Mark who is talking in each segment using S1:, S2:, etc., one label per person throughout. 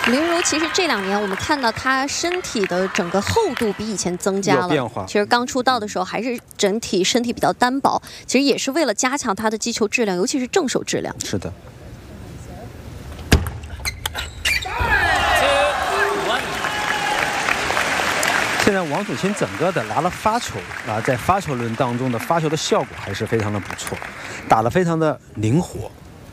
S1: 林如其实这2年我们看到她身体的整个厚度比以前增加了，
S2: 有变化。
S1: 其实刚出道的时候还是整体身体比较单薄，其实也是为了加强她的击球质量，尤其是正手质量。
S2: 是的。现在王楚钦整个的拿了发球啊，在发球轮当中的发球的效果还是非常的不错，打得非常的灵活。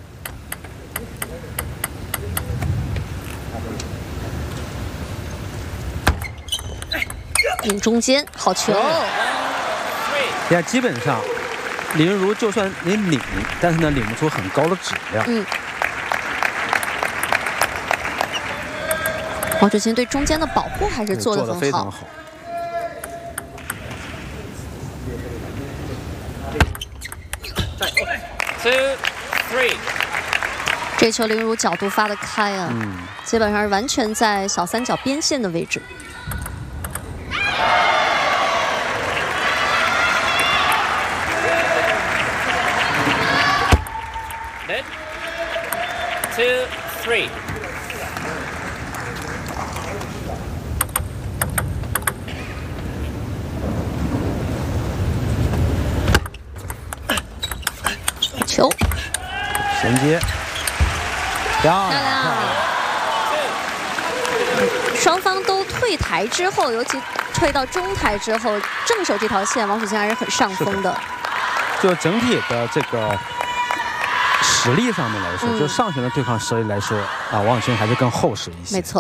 S1: 引中间，好球！
S2: 现在基本上，林如就算你领，但是呢领不出很高的质量。
S1: 王楚钦对中间的保护还是做得很好。
S2: 非常好。
S3: 2, 3。
S1: 这球林如角度发得开啊，基本上是完全在小三角边线的位置。
S3: 2, 3。
S1: 球，
S2: 衔接，漂亮！
S1: 双方都退台之后，尤其退到中台之后，正手这条线，王楚钦还是很上风的。
S2: 就整体的这个实力上面来说，就上旋的对抗实力来说啊，王楚钦还是更厚实一些。
S1: 没错。